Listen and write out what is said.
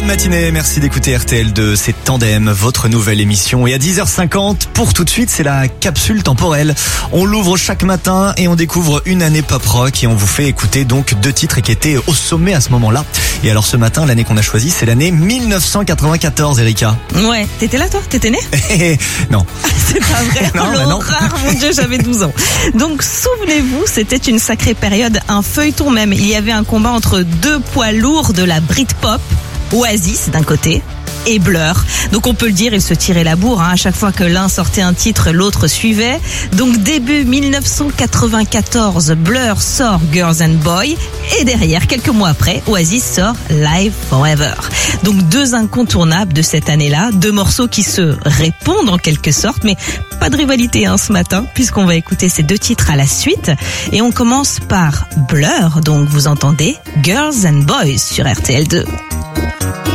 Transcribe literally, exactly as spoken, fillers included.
Bonne matinée, merci d'écouter R T L deux, c'est Tandem, votre nouvelle émission. Et à dix heures cinquante, pour tout de suite, c'est la capsule temporelle. On l'ouvre chaque matin et on découvre une année pop rock et on vous fait écouter donc deux titres qui étaient au sommet à ce moment-là. Et alors ce matin, l'année qu'on a choisie, c'est l'année mille neuf cent quatre-vingt-quatorze, Erika. Ouais, t'étais là toi? T'étais né? Non. C'est pas vrai, non, oh, bah non. l'horreur, mon Dieu, j'avais douze ans. Donc souvenez-vous, c'était une sacrée période, un feuilleton même. Il y avait un combat entre deux poids lourds de la Britpop, Oasis d'un côté et Blur. Donc on peut le dire, ils se tiraient la bourre, hein. À chaque fois que l'un sortait un titre, l'autre suivait. Donc début mille neuf cent quatre-vingt-quatorze, Blur sort Girls and Boys et derrière, quelques mois après, Oasis sort Live Forever. Donc deux incontournables de cette année-là, deux morceaux qui se répondent en quelque sorte, mais pas de rivalité hein, ce matin, puisqu'on va écouter ces deux titres à la suite. Et on commence par Blur, donc vous entendez Girls and Boys sur R T L deux.